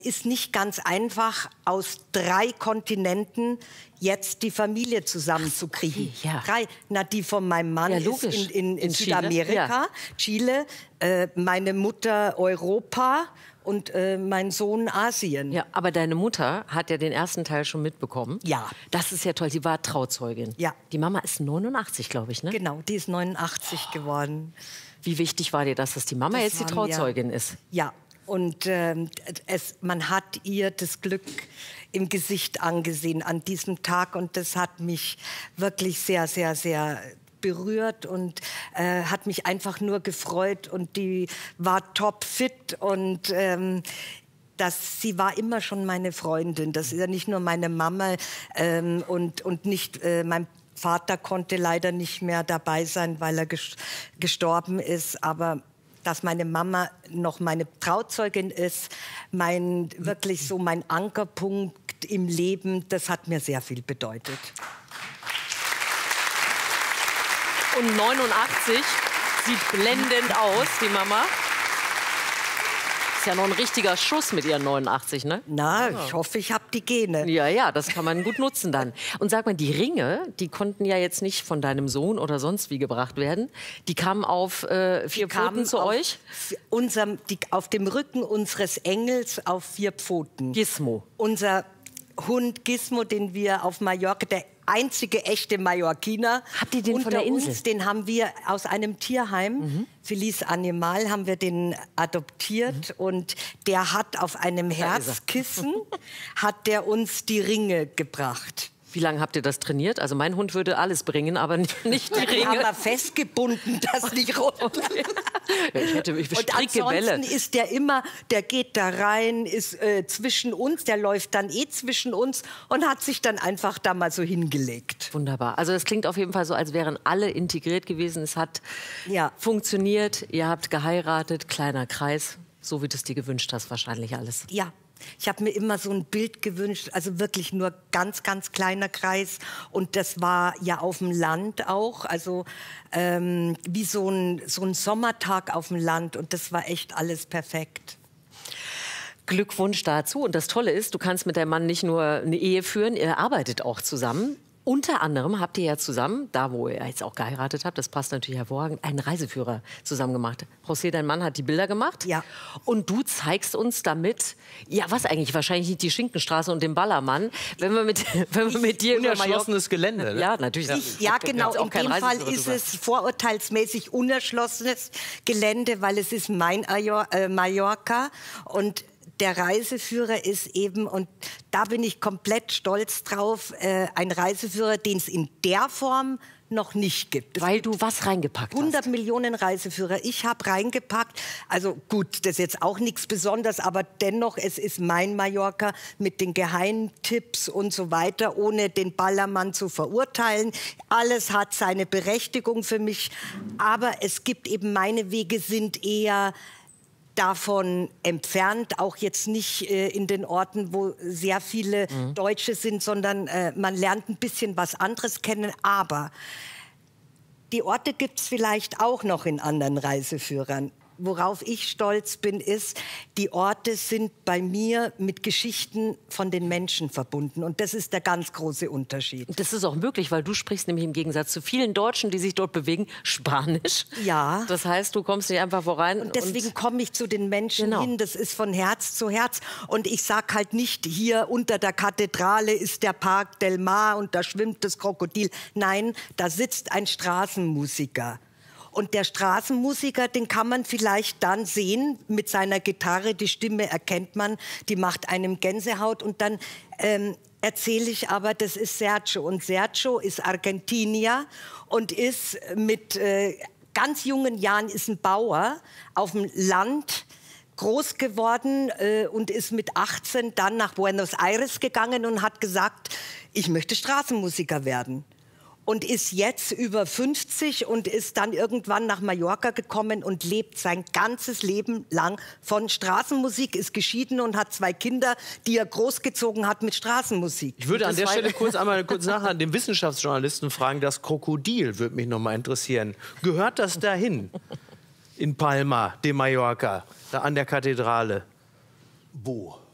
Ist nicht ganz einfach, aus 3 Kontinenten jetzt die Familie zusammenzukriegen. Okay, ja. 3. Na, die von meinem Mann ist in Südamerika, Chile, meine Mutter Europa und mein Sohn Asien. Ja, aber deine Mutter hat ja den ersten Teil schon mitbekommen. Ja. Das ist ja toll, sie war Trauzeugin. Ja. Die Mama ist 89, glaube ich, ne? Genau, die ist 89 geworden. Wie wichtig war dir das, dass die Mama jetzt die Trauzeugin ist? Ja. Und man hat ihr das Glück im Gesicht angesehen an diesem Tag. Und das hat mich wirklich sehr, sehr, sehr berührt und hat mich einfach nur gefreut. Und die war topfit und sie war immer schon meine Freundin. Das ist ja nicht nur meine Mama und nicht mein Vater konnte leider nicht mehr dabei sein, weil er gestorben ist. Aber dass meine Mama noch meine Trauzeugin ist, wirklich so mein Ankerpunkt im Leben, das hat mir sehr viel bedeutet. Und 89 sieht blendend aus, die Mama. Ist ja noch ein richtiger Schuss mit ihren 89, ne? Na, ich hoffe, ich habe die Gene. Ja, ja, das kann man gut nutzen dann. Und sag mal, die Ringe, die konnten ja jetzt nicht von deinem Sohn oder sonst wie gebracht werden. Die kamen auf 4 Pfoten zu euch? Auf dem Rücken unseres Engels auf 4 Pfoten. Gizmo. Unser Hund Gizmo, den wir auf Mallorca, der einzige echte Mallorquiner. Habt ihr den von der Insel? Den haben wir aus einem Tierheim, Felice Animal, haben wir den adoptiert. Und der hat auf einem Herzkissen, hat der uns die Ringe gebracht. Wie lange habt ihr das trainiert? Also mein Hund würde alles bringen, aber nicht die Ringe. Den haben wir festgebunden, dass nicht runterfällt. Ich und ansonsten ist der geht da rein, ist zwischen uns, der läuft dann zwischen uns und hat sich dann einfach da mal so hingelegt. Wunderbar. Also es klingt auf jeden Fall so, als wären alle integriert gewesen. Es hat funktioniert, ihr habt geheiratet, kleiner Kreis, so wie du es dir gewünscht hast wahrscheinlich alles. Ja. Ich habe mir immer so ein Bild gewünscht, also wirklich nur ganz, ganz kleiner Kreis. Und das war ja auf dem Land auch, also wie so ein Sommertag auf dem Land. Und das war echt alles perfekt. Glückwunsch dazu. Und das Tolle ist, du kannst mit deinem Mann nicht nur eine Ehe führen, ihr arbeitet auch zusammen. Unter anderem habt ihr ja zusammen, da wo ihr jetzt auch geheiratet habt, das passt natürlich hervorragend, einen Reiseführer zusammen gemacht. José, dein Mann hat die Bilder gemacht. Ja. Und du zeigst uns damit, ja was eigentlich, wahrscheinlich nicht die Schinkenstraße und den Ballermann, wenn wir mit dir unerschlossenes Gelände. Ne? Ja, natürlich. Ja, genau. In dem Fall ist es vorurteilsmäßig unerschlossenes Gelände, weil es ist mein Mallorca und der Reiseführer ist eben, und da bin ich komplett stolz drauf, ein Reiseführer, den es in der Form noch nicht gibt. Weil du was reingepackt hast? 100 Millionen Reiseführer. Ich habe reingepackt, also gut, das ist jetzt auch nichts Besonderes, aber dennoch, es ist mein Mallorca mit den Geheimtipps und so weiter, ohne den Ballermann zu verurteilen. Alles hat seine Berechtigung für mich, aber es gibt eben, meine Wege sind eher davon entfernt, auch jetzt nicht in den Orten, wo sehr viele Deutsche sind, sondern man lernt ein bisschen was anderes kennen. Aber die Orte gibt es vielleicht auch noch in anderen Reiseführern. Worauf ich stolz bin, ist, die Orte sind bei mir mit Geschichten von den Menschen verbunden. Und das ist der ganz große Unterschied. Das ist auch möglich, weil du sprichst nämlich im Gegensatz zu vielen Deutschen, die sich dort bewegen, Spanisch. Ja. Das heißt, du kommst nicht einfach voran. Und deswegen komme ich zu den Menschen hin. Das ist von Herz zu Herz. Und ich sage halt nicht, hier unter der Kathedrale ist der Park del Mar und da schwimmt das Krokodil. Nein, da sitzt ein Straßenmusiker. Und der Straßenmusiker, den kann man vielleicht dann sehen mit seiner Gitarre, die Stimme erkennt man, die macht einem Gänsehaut. Und dann erzähle ich aber, das ist Sergio. Und Sergio ist Argentinier und ist mit ganz jungen Jahren ist ein Bauer auf dem Land groß geworden und ist mit 18 dann nach Buenos Aires gegangen und hat gesagt, ich möchte Straßenmusiker werden. Und ist jetzt über 50 und ist dann irgendwann nach Mallorca gekommen und lebt sein ganzes Leben lang von Straßenmusik, ist geschieden und hat 2 Kinder, die er großgezogen hat mit Straßenmusik. Ich würde an der Stelle kurz nachher den Wissenschaftsjournalisten fragen, das Krokodil würde mich noch mal interessieren. Gehört das dahin? In Palma de Mallorca, da an der Kathedrale? Wo?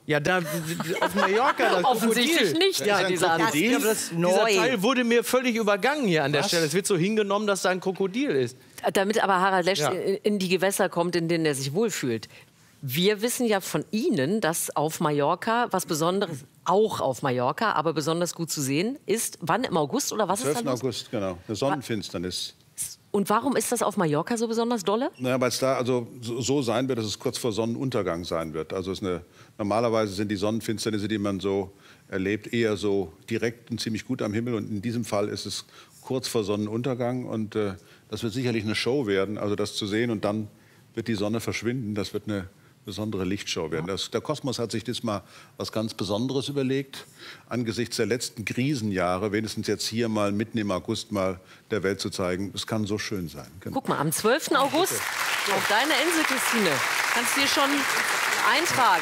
Ja, da auf Mallorca, das Offensichtlich Krokodil. nicht. Ja, dieser Teil wurde mir völlig übergangen hier an der Stelle. Es wird so hingenommen, dass da ein Krokodil ist. Damit aber Harald Lesch in die Gewässer kommt, in denen er sich wohlfühlt. Wir wissen ja von Ihnen, dass auf Mallorca was Besonderes, auch auf Mallorca, aber besonders gut zu sehen ist. Wann, im August oder was ist das? 12. August, genau. Eine Sonnenfinsternis. Und warum ist das auf Mallorca so besonders dolle? Naja, weil es da also so sein wird, dass es kurz vor Sonnenuntergang sein wird. Also normalerweise sind die Sonnenfinsternisse, die man so erlebt, eher so direkt und ziemlich gut am Himmel. Und in diesem Fall ist es kurz vor Sonnenuntergang. Und das wird sicherlich eine Show werden, also das zu sehen. Und dann wird die Sonne verschwinden. Das wird eine besondere Lichtshow werden. Der Kosmos hat sich diesmal was ganz Besonderes überlegt, angesichts der letzten Krisenjahre, wenigstens jetzt hier mal mitten im August mal der Welt zu zeigen, es kann so schön sein. Genau. Guck mal, am 12. August auf deiner Insel, Christine, kannst du dir schon eintragen.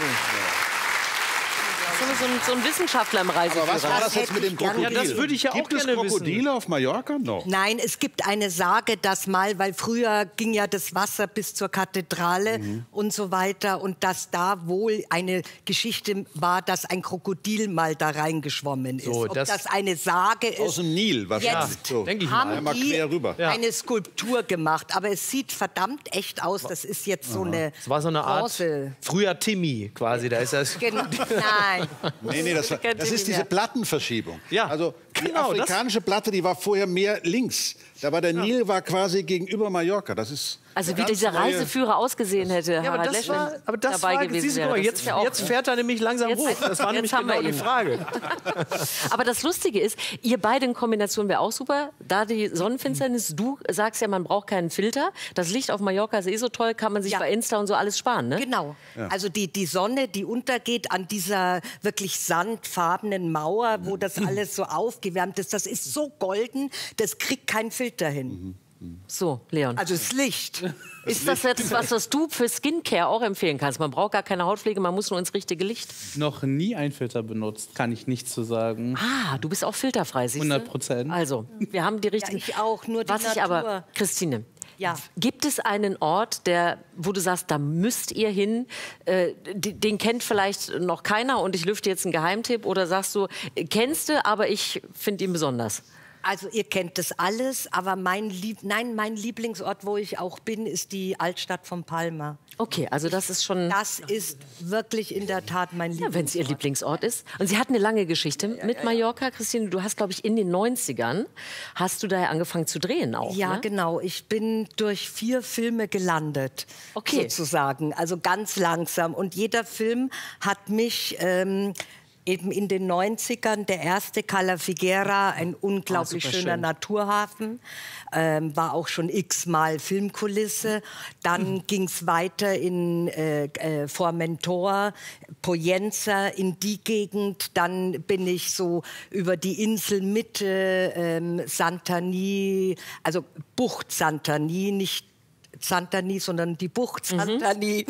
So ein Wissenschaftler im Reiseführer. Aber was war das jetzt mit dem Krokodil? Ja, das würde ich ja auch gerne wissen. Gibt es Krokodile auf Mallorca? No. Nein, es gibt eine Sage, dass mal, weil früher ging ja das Wasser bis zur Kathedrale und so weiter und dass da wohl eine Geschichte war, dass ein Krokodil mal da reingeschwommen ist. So, Ob das eine Sage ist. Aus dem Nil wahrscheinlich. Jetzt So. denke ich haben mal die quer rüber. eine Skulptur gemacht, aber es sieht verdammt echt aus. Das ist jetzt so eine Es war so eine Art Bronze. früher Timmy quasi. Da ist das. Nein. Nee, das ist diese Plattenverschiebung. Ja, Also die genau, afrikanische Platte, die war vorher mehr links. Da war der Nil war quasi gegenüber Mallorca. Das ist Also wie ganz dieser neue- Reiseführer ausgesehen hätte, Ja, aber Harald das Lesch, war, wenn aber das dabei war, gewesen siehst du, wäre. guck mal, Das ist ja auch- jetzt fährt er nämlich langsam Jetzt- hoch. Das war nämlich jetzt haben wir genau die ihn. Frage. Aber das Lustige ist, ihr beide in Kombination wäre auch super. Da die Sonnenfinsternis, du sagst ja, man braucht keinen Filter. Das Licht auf Mallorca ist eh so toll, kann man sich Ja. bei Insta und so alles sparen, ne? Genau. Also die Sonne, die untergeht an dieser wirklich sandfarbenen Mauer, wo das alles so aufgewärmt ist, das ist so golden, das kriegt kein Filter hin. So, Leon. Also das Licht. Ist das jetzt was du für Skincare auch empfehlen kannst? Man braucht gar keine Hautpflege, man muss nur ins richtige Licht. Noch nie einen Filter benutzt, kann ich nichts zu sagen. Ah, du bist auch filterfrei, siehst du? 100%. Also, wir haben die richtigen... ich auch, nur die Was ich Natur. aber... Christine, Ja. gibt es einen Ort, wo du sagst, da müsst ihr hin, den kennt vielleicht noch keiner und ich lüfte jetzt einen Geheimtipp? Oder sagst du, kennst du, aber ich finde ihn besonders? Also ihr kennt das alles, aber mein Lieblingsort, wo ich auch bin, ist die Altstadt von Palma. Okay, also das ist schon... Das ist wirklich in der Tat mein Ja, Lieblingsort. wenn es ihr Lieblingsort ist. Und sie hat eine lange Geschichte mit Mallorca. Christine, du hast, glaube ich, in den 90ern, hast du da ja angefangen zu drehen auch, Ja, ne? genau. Ich bin durch 4 Filme gelandet, Okay. sozusagen. Also ganz langsam. Und jeder Film hat mich... eben in den 90ern, der erste Cala Figuera, ein unglaublich super schöner schön. Naturhafen, war auch schon x-mal Filmkulisse. Dann ging's weiter in Formentor, Poyenza, in die Gegend. Dann bin ich so über die Inselmitte, Santani, also Bucht Santani, nicht Santani, sondern die Bucht Santani.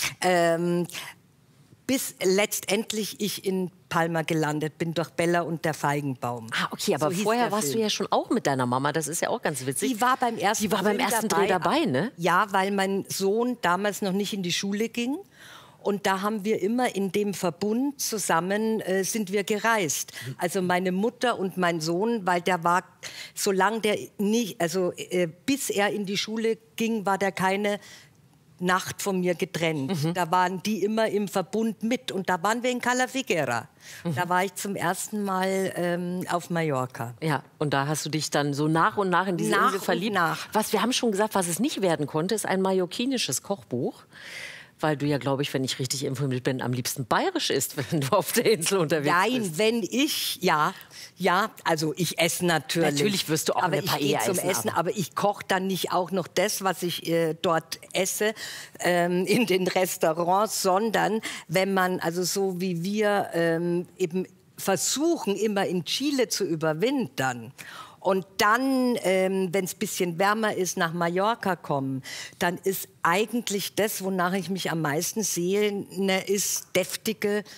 Bis letztendlich ich in Palma gelandet bin, durch Bella und der Feigenbaum. Ah, okay, aber So hieß vorher der warst Film. du ja schon auch mit deiner Mama. Das ist ja auch ganz witzig. Die war beim ersten, Dreh dabei, ne? Ja, weil mein Sohn damals noch nicht in die Schule ging. Und da haben wir immer in dem Verbund zusammen sind wir gereist. Also meine Mutter und mein Sohn, weil der war, solange der nicht, also bis er in die Schule ging, war der keine Nacht von mir getrennt. Da waren die immer im Verbund mit. Und da waren wir in Cala Figuera. Da war ich zum ersten Mal auf Mallorca. Ja, und da hast du dich dann so nach und nach in diese Nach Insel und verliebt. nach. Wir haben schon gesagt, was es nicht werden konnte, ist ein mallorquinisches Kochbuch. Weil du ja, glaube ich, wenn ich richtig informiert bin, am liebsten bayerisch isst, wenn du auf der Insel unterwegs bist. Nein, wenn ich, ja, also ich esse natürlich. Natürlich wirst du auch aber eine ich Paella gehe zum essen, Essen, aber ich koche dann nicht auch noch das, was ich dort esse, in den Restaurants, sondern wenn man, also so wie wir eben versuchen, immer in Chile zu überwintern, und dann, wenn es ein bisschen wärmer ist, nach Mallorca kommen, dann ist eigentlich das, wonach ich mich am meisten sehne, ist deftige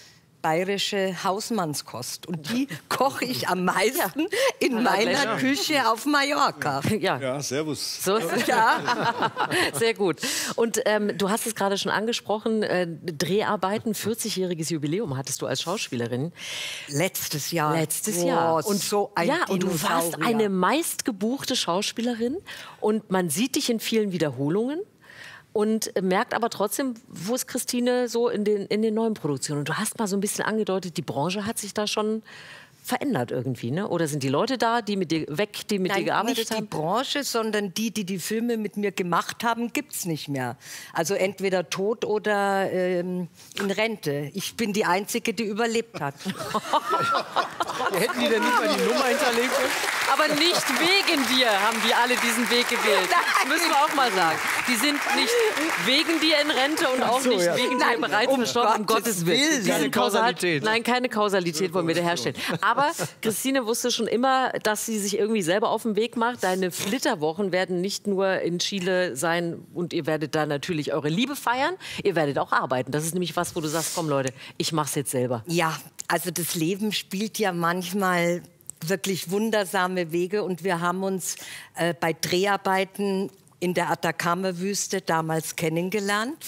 bayerische Hausmannskost. Und die koche ich am meisten in meiner Küche auf Mallorca. Ja, servus. So, ja. Sehr gut. Und du hast es gerade schon angesprochen, Dreharbeiten, 40-jähriges Jubiläum hattest du als Schauspielerin. Letztes Jahr. Letztes Jahr. Und so ein und du warst eine meistgebuchte Schauspielerin und man sieht dich in vielen Wiederholungen. Und merkt aber trotzdem, wo ist Christine so in den neuen Produktionen? Und du hast mal so ein bisschen angedeutet, die Branche hat sich da schon verändert irgendwie, ne? Oder sind die Leute da, die mit dir Nein, gearbeitet haben? nicht die Branche, sondern die Filme mit mir gemacht haben, gibt's nicht mehr. Also entweder tot oder in Rente. Ich bin die Einzige, die überlebt hat. Hätten die denn nicht mal die Nummer hinterlegt? Aber nicht wegen dir haben die alle diesen Weg gewählt. Das müssen wir auch mal sagen. Die sind nicht wegen dir in Rente und auch nicht wegen dir bereits verstorben, um Gottes Willen. Keine Kausalität. Nein, keine Kausalität wollen wir da herstellen. Aber Christine wusste schon immer, dass sie sich irgendwie selber auf den Weg macht. Deine Flitterwochen werden nicht nur in Chile sein und ihr werdet da natürlich eure Liebe feiern, ihr werdet auch arbeiten. Das ist nämlich was, wo du sagst, komm Leute, ich mach's jetzt selber. Ja, also das Leben spielt ja manchmal wirklich wundersame Wege und wir haben uns bei Dreharbeiten in der Atacama-Wüste damals kennengelernt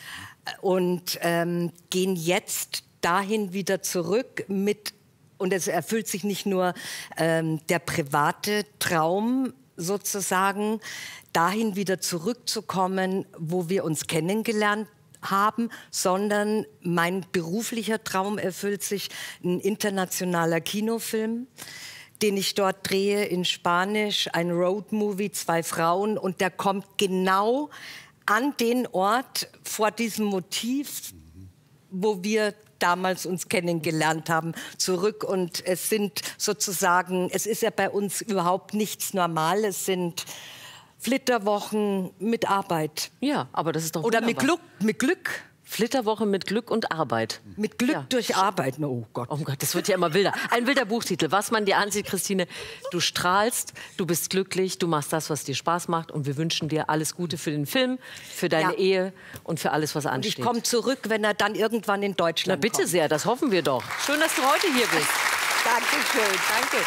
und gehen jetzt dahin wieder zurück und es erfüllt sich nicht nur der private Traum sozusagen, dahin wieder zurückzukommen, wo wir uns kennengelernt haben, sondern mein beruflicher Traum erfüllt sich, ein internationaler Kinofilm, den ich dort drehe in Spanisch, ein Roadmovie, 2 Frauen und der kommt genau an den Ort vor diesem Motiv, wo wir damals uns kennengelernt haben, zurück. Und es sind sozusagen, es ist ja bei uns überhaupt nichts Normales, es sind Flitterwochen mit Arbeit. Ja, aber das ist doch Oder wunderbar. mit Glück. Flitterwoche mit Glück und Arbeit. Mit Glück durch Arbeit. Oh Gott. Oh Gott, das wird ja immer wilder. Ein wilder Buchtitel. Was man dir ansieht, Christine, du strahlst, du bist glücklich, du machst das, was dir Spaß macht. Und wir wünschen dir alles Gute für den Film, für deine Ehe und für alles, was Und ansteht. ich komme zurück, wenn er dann irgendwann in Na Deutschland bitte kommt. sehr, das hoffen wir doch. Schön, dass du heute hier bist. Dankeschön. Danke.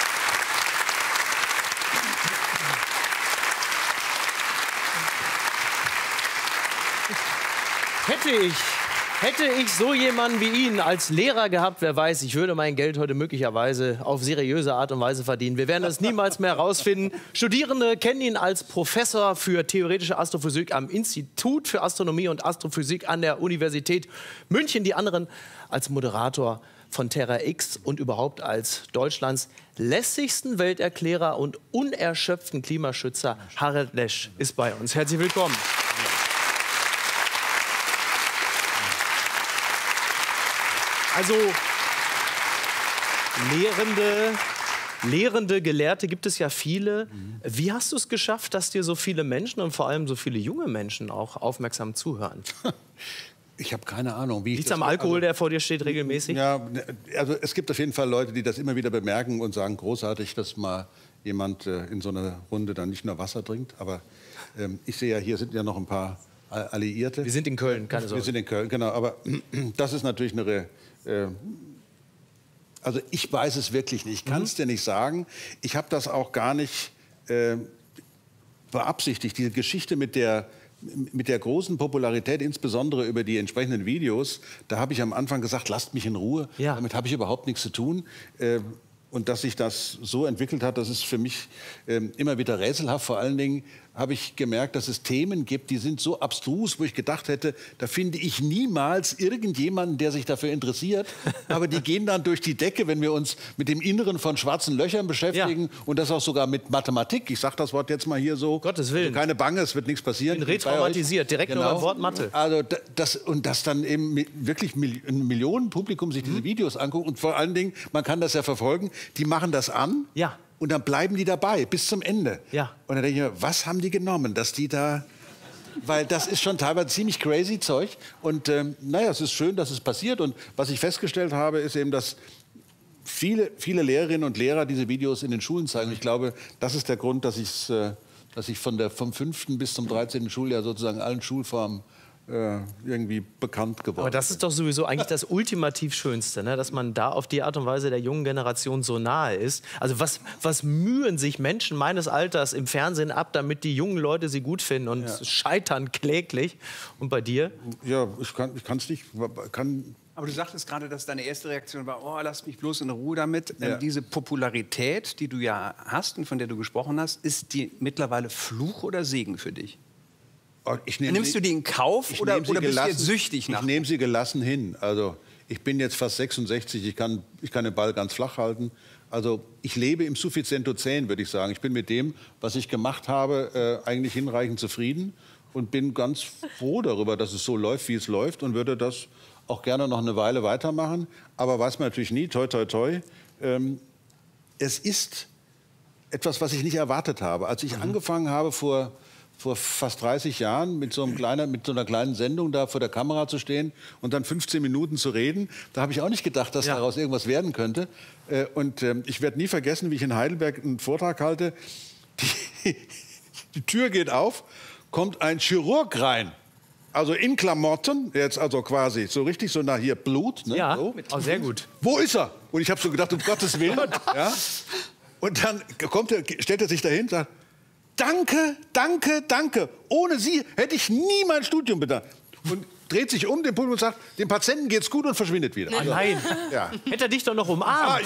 Hätte ich so jemanden wie ihn als Lehrer gehabt, wer weiß, ich würde mein Geld heute möglicherweise auf seriöse Art und Weise verdienen. Wir werden das niemals mehr herausfinden. Studierende kennen ihn als Professor für theoretische Astrophysik am Institut für Astronomie und Astrophysik an der Universität München. Die anderen als Moderator von Terra X und überhaupt als Deutschlands lässigsten Welterklärer und unerschöpften Klimaschützer. Harald Lesch ist bei uns. Herzlich willkommen. Also Lehrende, Gelehrte gibt es ja viele. Wie hast du es geschafft, dass dir so viele Menschen und vor allem so viele junge Menschen auch aufmerksam zuhören? Ich habe keine Ahnung. Liegt es am Alkohol, der vor dir steht, regelmäßig? Ja, also es gibt auf jeden Fall Leute, die das immer wieder bemerken und sagen, großartig, dass mal jemand in so einer Runde dann nicht nur Wasser trinkt. Aber ich sehe ja, hier sind ja noch ein paar Alliierte. Wir sind in Köln, keine Sorge. Wir sind in Köln, genau. Aber das ist natürlich eine... Also ich weiß es wirklich nicht. Ich kann es dir nicht sagen. Ich habe das auch gar nicht beabsichtigt. Diese Geschichte mit der großen Popularität, insbesondere über die entsprechenden Videos, da habe ich am Anfang gesagt, lasst mich in Ruhe. Ja. Damit habe ich überhaupt nichts zu tun. Und dass sich das so entwickelt hat, das ist für mich immer wieder rätselhaft. Vor allen Dingen habe ich gemerkt, dass es Themen gibt, die sind so abstrus, wo ich gedacht hätte, da finde ich niemals irgendjemanden, der sich dafür interessiert. Aber die gehen dann durch die Decke, wenn wir uns mit dem Inneren von schwarzen Löchern beschäftigen. Ja. Und das auch sogar mit Mathematik. Ich sage das Wort jetzt mal hier so. Gottes Willen. Also keine Bange, es wird nichts passieren. Ich bin retraumatisiert, direkt nur beim Wort Mathe. Also das dann eben wirklich ein Millionenpublikum sich diese Videos anguckt. Und vor allen Dingen, man kann das ja verfolgen, die machen das an. Ja. Und dann bleiben die dabei bis zum Ende. Ja. Und dann denke ich mir, was haben die genommen, dass die da... Weil das ist schon teilweise ziemlich crazy Zeug. Und naja, es ist schön, dass es passiert. Und was ich festgestellt habe, ist eben, dass viele Lehrerinnen und Lehrer diese Videos in den Schulen zeigen. Ich glaube, das ist der Grund, dass ich vom 5. bis zum 13. Schuljahr sozusagen allen Schulformen irgendwie bekannt geworden. Aber das ist doch sowieso eigentlich das ultimativ Schönste, ne? Dass man da auf die Art und Weise der jungen Generation so nahe ist. Also was mühen sich Menschen meines Alters im Fernsehen ab, damit die jungen Leute sie gut finden und scheitern kläglich. Und bei dir? Ja, ich kann es nicht. Aber du sagtest gerade, dass deine erste Reaktion war, oh, lass mich bloß in Ruhe damit. Ja. Diese Popularität, die du ja hast und von der du gesprochen hast, ist die mittlerweile Fluch oder Segen für dich? Nimmst du die in Kauf oder bist du jetzt süchtig nach? Ich nehme sie gelassen hin. Also ich bin jetzt fast 66, ich kann den Ball ganz flach halten. Also ich lebe im Sufficiento 10, würde ich sagen. Ich bin mit dem, was ich gemacht habe, eigentlich hinreichend zufrieden und bin ganz froh darüber, dass es so läuft, wie es läuft und würde das auch gerne noch eine Weile weitermachen. Aber weiß man natürlich nie, toi, toi, toi. Es ist etwas, was ich nicht erwartet habe. Als ich angefangen habe vor fast 30 Jahren mit so einer kleinen Sendung da vor der Kamera zu stehen und dann 15 Minuten zu reden, da habe ich auch nicht gedacht, dass daraus irgendwas werden könnte. Und ich werde nie vergessen, wie ich in Heidelberg einen Vortrag halte. Die Tür geht auf, kommt ein Chirurg rein. Also in Klamotten, jetzt also quasi so richtig so nach hier Blut. Ne? Ja, so. sehr gut. Wo ist er? Und ich habe so gedacht, um Gottes Willen. Ja? Und dann stellt er sich dahin und sagt, danke, danke, danke. Ohne Sie hätte ich nie mein Studium bedacht. Und dreht sich um den Publikum und sagt, dem Patienten geht's gut und verschwindet wieder. Ah, nein. Ja. Hätte er dich doch noch umarmt.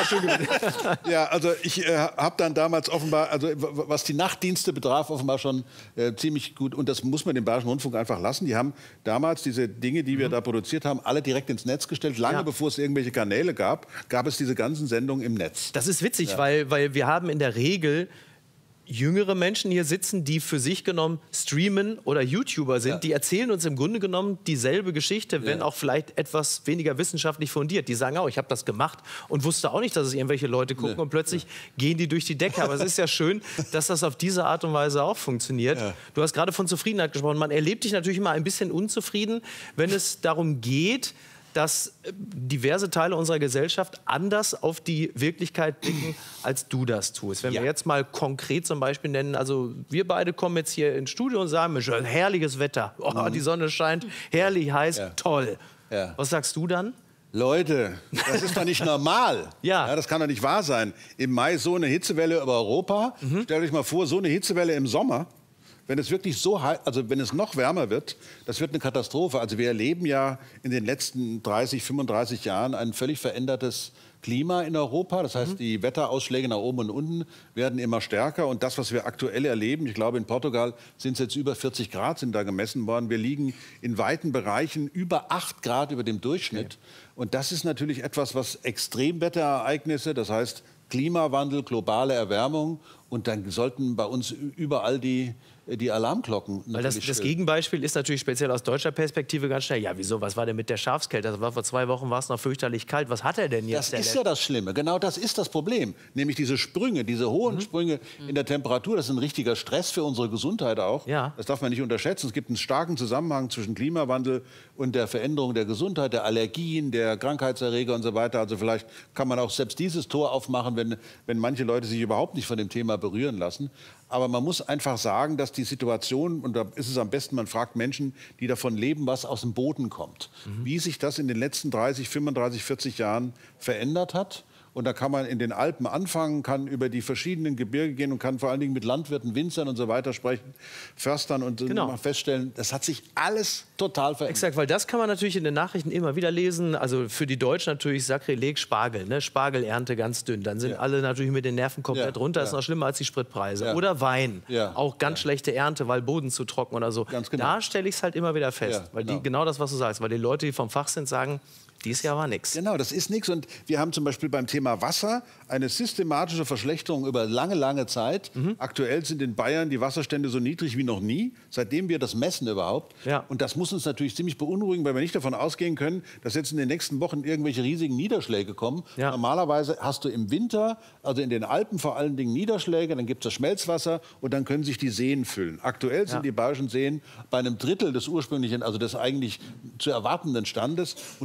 Ja, also ich habe dann damals offenbar, also was die Nachtdienste betraf, offenbar schon ziemlich gut. Und das muss man dem Bayerischen Rundfunk einfach lassen. Die haben damals diese Dinge, die wir da produziert haben, alle direkt ins Netz gestellt. Lange bevor es irgendwelche Kanäle gab es diese ganzen Sendungen im Netz. Das ist witzig, weil wir haben in der Regel jüngere Menschen hier sitzen, die für sich genommen streamen oder YouTuber sind, die erzählen uns im Grunde genommen dieselbe Geschichte, wenn auch vielleicht etwas weniger wissenschaftlich fundiert. Die sagen auch, ich habe das gemacht und wusste auch nicht, dass es irgendwelche Leute gucken und plötzlich gehen die durch die Decke. Aber es ist ja schön, dass das auf diese Art und Weise auch funktioniert. Ja. Du hast gerade von Zufriedenheit gesprochen. Man erlebt dich natürlich immer ein bisschen unzufrieden, wenn es darum geht, dass diverse Teile unserer Gesellschaft anders auf die Wirklichkeit blicken, als du das tust. Wenn wir jetzt mal konkret zum Beispiel nennen, also wir beide kommen jetzt hier ins Studio und sagen, Mensch, herrliches Wetter, die Sonne scheint, herrlich heiß, toll. Ja. Was sagst du dann? Leute, das ist doch nicht normal. Ja, das kann doch nicht wahr sein. Im Mai so eine Hitzewelle über Europa. Stellt euch mal vor, so eine Hitzewelle im Sommer. Wenn es wirklich so heiß, also wenn es noch wärmer wird, das wird eine Katastrophe. Also wir erleben ja in den letzten 30, 35 Jahren ein völlig verändertes Klima in Europa. Das heißt, die Wetterausschläge nach oben und unten werden immer stärker. Und das, was wir aktuell erleben, ich glaube, in Portugal sind es jetzt über 40 Grad, sind da gemessen worden. Wir liegen in weiten Bereichen über 8 Grad über dem Durchschnitt. Und das ist natürlich etwas, was Extremwetterereignisse, das heißt Klimawandel, globale Erwärmung. Und dann sollten bei uns überall die Alarmglocken natürlich. Weil das Gegenbeispiel ist natürlich speziell aus deutscher Perspektive ganz schnell. Ja, wieso? Was war denn mit der Schafskälte? Das war vor 2 Wochen, war es noch fürchterlich kalt. Was hat er denn jetzt? Das ist ja das Schlimme. Genau das ist das Problem. Nämlich diese Sprünge, diese hohen Sprünge in der Temperatur. Das ist ein richtiger Stress für unsere Gesundheit auch. Ja. Das darf man nicht unterschätzen. Es gibt einen starken Zusammenhang zwischen Klimawandel und der Veränderung der Gesundheit, der Allergien, der Krankheitserreger und so weiter. Also vielleicht kann man auch selbst dieses Tor aufmachen, wenn manche Leute sich überhaupt nicht von dem Thema berühren lassen. Aber man muss einfach sagen, dass die Situation, und da ist es am besten, man fragt Menschen, die davon leben, was aus dem Boden kommt, wie sich das in den letzten 30, 35, 40 Jahren verändert hat. Und da kann man in den Alpen anfangen, kann über die verschiedenen Gebirge gehen und kann vor allen Dingen mit Landwirten, Winzern und so weiter sprechen, Förstern und feststellen, das hat sich alles total verändert. Exakt, weil das kann man natürlich in den Nachrichten immer wieder lesen. Also für die Deutschen natürlich Sakrileg Spargel, ne? Spargelernte ganz dünn. Dann sind alle natürlich mit den Nerven komplett runter. Das ist noch schlimmer als die Spritpreise. Oder Wein, auch ganz schlechte Ernte, weil Boden zu trocken oder so. Ganz genau. Da stelle ich es halt immer wieder fest, weil genau das, was du sagst, weil die Leute, die vom Fach sind, sagen, dieses Jahr war nichts. Genau, das ist nichts. Und wir haben zum Beispiel beim Thema Wasser eine systematische Verschlechterung über lange, lange Zeit. Aktuell sind in Bayern die Wasserstände so niedrig wie noch nie, seitdem wir das messen überhaupt. Ja. Und das muss uns natürlich ziemlich beunruhigen, weil wir nicht davon ausgehen können, dass jetzt in den nächsten Wochen irgendwelche riesigen Niederschläge kommen. Ja. Normalerweise hast du im Winter, also in den Alpen vor allen Dingen Niederschläge, dann gibt es das Schmelzwasser und dann können sich die Seen füllen. Aktuell sind die bayerischen Seen bei einem Drittel des ursprünglichen, also des eigentlich zu erwartenden Standes. Und das sind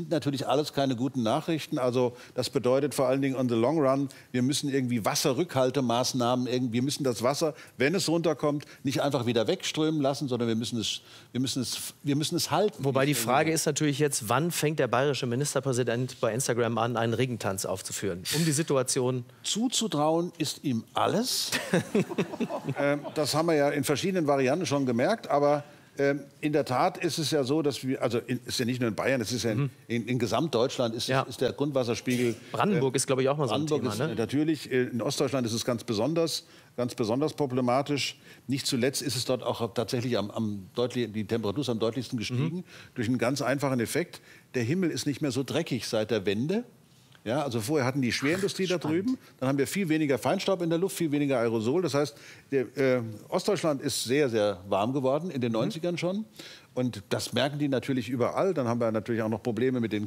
sind natürlich alles keine guten Nachrichten. Also das bedeutet vor allen Dingen on the long run, wir müssen irgendwie Wasserrückhaltemaßnahmen, wir müssen das Wasser, wenn es runterkommt, nicht einfach wieder wegströmen lassen, sondern wir müssen es halten. Wobei die Frage ist natürlich jetzt, wann fängt der bayerische Ministerpräsident bei Instagram an, einen Regentanz aufzuführen, um die Situation... Zuzutrauen ist ihm alles. Das haben wir ja in verschiedenen Varianten schon gemerkt, aber in der Tat ist es ja so, dass wir, also ist ja nicht nur in Bayern, es ist ja in Gesamtdeutschland ist der Grundwasserspiegel. Brandenburg ist, glaube ich, auch mal so ein Thema. Ne? Natürlich, in Ostdeutschland ist es ganz besonders problematisch. Nicht zuletzt ist es dort auch tatsächlich die Temperatur ist am deutlichsten gestiegen, durch einen ganz einfachen Effekt. Der Himmel ist nicht mehr so dreckig seit der Wende. Ja, also vorher hatten die Schwerindustrie da drüben, dann haben wir viel weniger Feinstaub in der Luft, viel weniger Aerosol. Das heißt, Ostdeutschland ist sehr, sehr warm geworden, in den 90ern schon. Und das merken die natürlich überall. Dann haben wir natürlich auch noch Probleme mit den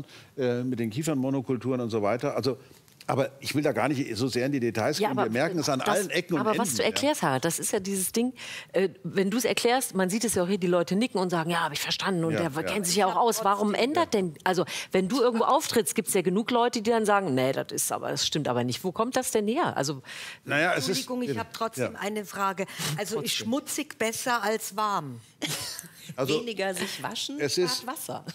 Kiefernmonokulturen und so weiter. Also, aber ich will da gar nicht so sehr in die Details gehen. Wir merken es an allen Ecken und Enden. Aber was du erklärst, Harald, das ist ja dieses Ding, wenn du es erklärst, man sieht es ja auch hier, die Leute nicken und sagen, ja, habe ich verstanden und der kennt sich ja auch aus. Warum ändert denn, also wenn du irgendwo auftrittst, gibt es ja genug Leute, die dann sagen, nee, das stimmt aber nicht. Wo kommt das denn her? Also, Entschuldigung, ich habe trotzdem eine Frage. Also ist schmutzig besser als warm? Also, weniger sich waschen, spart Wasser.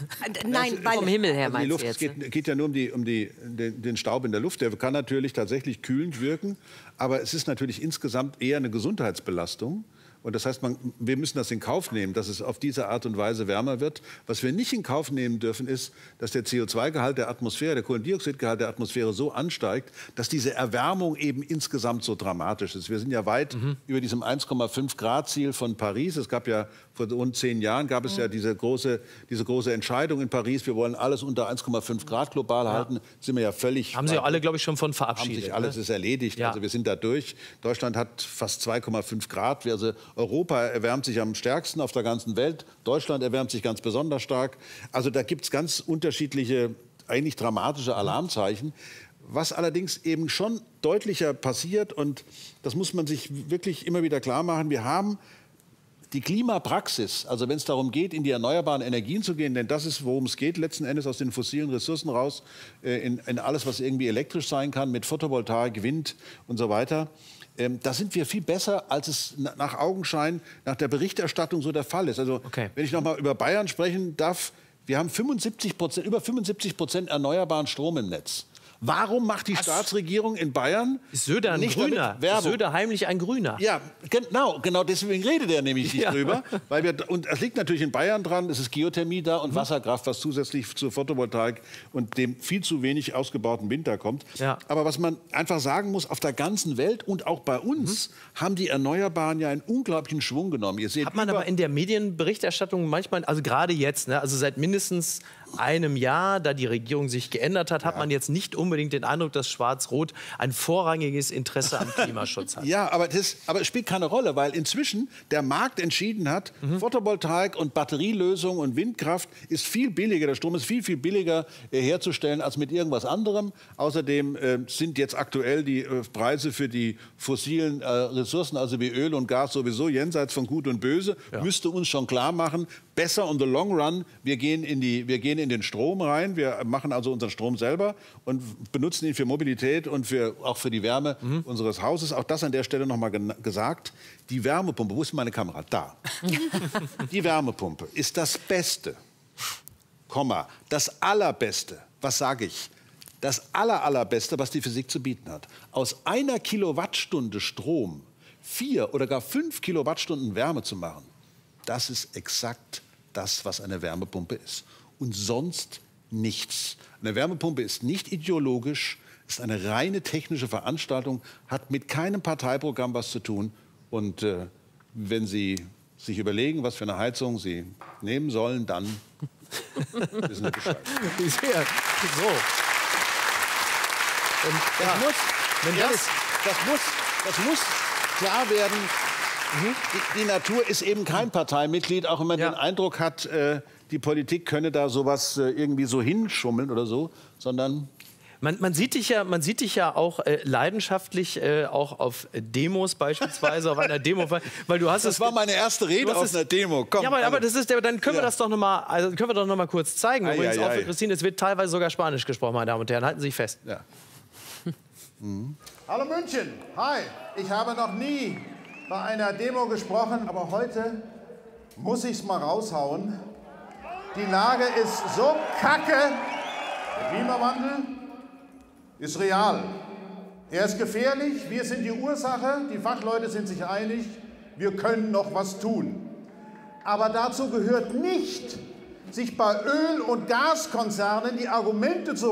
Nein, weil vom Himmel her meinst du jetzt? Es geht ja nur um den Staub in der Luft. Der kann natürlich tatsächlich kühlend wirken, aber es ist natürlich insgesamt eher eine Gesundheitsbelastung. Und das heißt, wir müssen das in Kauf nehmen, dass es auf diese Art und Weise wärmer wird. Was wir nicht in Kauf nehmen dürfen, ist, dass der CO2-Gehalt der Atmosphäre, der Kohlendioxidgehalt der Atmosphäre so ansteigt, dass diese Erwärmung eben insgesamt so dramatisch ist. Wir sind ja weit über diesem 1,5-Grad-Ziel von Paris. Es gab ja vor rund 10 Jahren ja diese große Entscheidung in Paris. Wir wollen alles unter 1,5 Grad global halten. Sind wir ja völlig... Haben Sie ja alle, glaube ich, schon von verabschiedet. Haben sich alles ist erledigt. Ja. Also wir sind da durch. Deutschland hat fast 2,5 Grad. Also Europa erwärmt sich am stärksten auf der ganzen Welt. Deutschland erwärmt sich ganz besonders stark. Also da gibt es ganz unterschiedliche, eigentlich dramatische Alarmzeichen. Was allerdings eben schon deutlicher passiert, und das muss man sich wirklich immer wieder klar machen, wir haben die Klimapraxis, also wenn es darum geht, in die erneuerbaren Energien zu gehen, denn das ist, worum es geht, letzten Endes aus den fossilen Ressourcen raus, in alles, was irgendwie elektrisch sein kann, mit Photovoltaik, Wind und so weiter. Da sind wir viel besser, als es nach Augenschein, nach der Berichterstattung so der Fall ist. Also wenn ich noch mal über Bayern sprechen darf, wir haben über 75% erneuerbaren Strom im Netz. Warum macht die Staatsregierung in Bayern ist Söder ein Grüner? Ist Söder heimlich ein Grüner? Ja, genau deswegen redet er nämlich nicht drüber. Und es liegt natürlich in Bayern dran, es ist Geothermie da und Wasserkraft, was zusätzlich zur Photovoltaik und dem viel zu wenig ausgebauten Wind da kommt. Ja. Aber was man einfach sagen muss, auf der ganzen Welt und auch bei uns haben die Erneuerbaren ja einen unglaublichen Schwung genommen. Ihr seht, hat man aber in der Medienberichterstattung manchmal, also gerade jetzt, ne, also seit mindestens einem Jahr, da die Regierung sich geändert hat, hat man jetzt nicht unbedingt den Eindruck, dass Schwarz-Rot ein vorrangiges Interesse am Klimaschutz hat. Ja, aber es spielt keine Rolle, weil inzwischen der Markt entschieden hat, Photovoltaik und Batterielösung und Windkraft ist viel billiger, der Strom ist viel, viel billiger herzustellen als mit irgendwas anderem. Außerdem sind jetzt aktuell die Preise für die fossilen Ressourcen, also wie Öl und Gas, sowieso jenseits von Gut und Böse. Ja. Müsste uns schon klar machen, besser on the long run, wir gehen in den Strom rein, wir machen also unseren Strom selber und benutzen ihn für Mobilität und auch für die Wärme unseres Hauses. Auch das an der Stelle noch mal gesagt. Die Wärmepumpe, wo ist meine Kamera? Da. Die Wärmepumpe ist das Beste, das Allerbeste. Was sage ich? Das Allerbeste, was die Physik zu bieten hat. Aus 1 Kilowattstunde Strom 4 oder gar 5 Kilowattstunden Wärme zu machen, das ist exakt das, was eine Wärmepumpe ist. Und sonst nichts. Eine Wärmepumpe ist nicht ideologisch, ist eine reine technische Veranstaltung, hat mit keinem Parteiprogramm was zu tun. Und wenn Sie sich überlegen, was für eine Heizung Sie nehmen sollen, dann wissen Sie Bescheid. So. Und das muss klar werden. Die Natur ist eben kein Parteimitglied, auch wenn man den Eindruck hat, die Politik könne da sowas irgendwie so hinschummeln oder so, sondern... Man sieht dich ja auch leidenschaftlich auch auf Demos beispielsweise, auf einer Demo, weil du hast das war meine erste Rede auf einer Demo. Komm, ja, aber das ist, dann können wir das doch noch mal, können wir doch noch mal kurz zeigen. Übrigens auch für Christine, es wird teilweise sogar Spanisch gesprochen, meine Damen und Herren. Halten Sie sich fest. Ja. Hallo München, hi. Ich habe noch nie bei einer Demo gesprochen, aber heute muss ich es mal raushauen. Die Lage ist so kacke. Der Klimawandel ist real. Er ist gefährlich, wir sind die Ursache, die Fachleute sind sich einig, wir können noch was tun. Aber dazu gehört nicht, sich bei Öl- und Gaskonzernen die Argumente zu